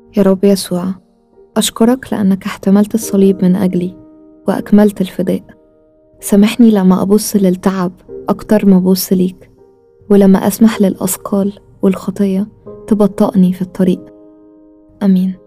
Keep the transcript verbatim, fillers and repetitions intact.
يا رب يسوع، أشكرك لأنك احتملت الصليب من أجلي وأكملت الفداء. سامحني لما أبص للتعب أكتر ما أبص ليك، ولما أسمح للأثقال والخطية تبطئني في الطريق. أمين.